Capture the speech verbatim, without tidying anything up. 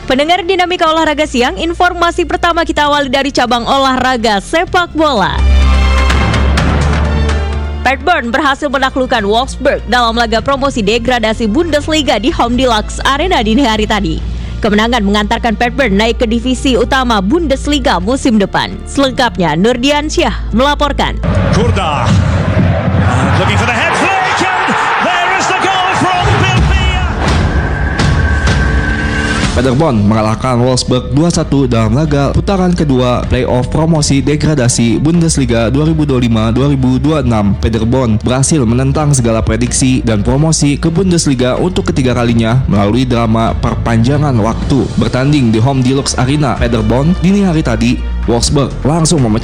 Pendengar Dinamika Olahraga Siang, informasi pertama kita awali dari cabang olahraga sepak bola. Paderborn berhasil menaklukkan Wolfsburg dalam laga promosi degradasi Bundesliga di Home Deluxe Arena dini hari tadi. Kemenangan mengantarkan Paderborn naik ke divisi utama Bundesliga musim depan. Selengkapnya Nurdian Syah melaporkan. Kurda looking for the head flick and there is the goal from Bilbia. Paderborn mengalahkan Wolfsburg dua satu dalam laga putaran kedua playoff promosi degradasi Bundesliga dua ribu dua puluh lima dua ribu dua puluh enam. Paderborn berhasil menentang segala prediksi dan promosi ke Bundesliga untuk ketiga kalinya melalui drama perpanjangan waktu. Bertanding di Home Deluxe Arena Paderborn dini hari tadi, Wolfsburg langsung memecahkan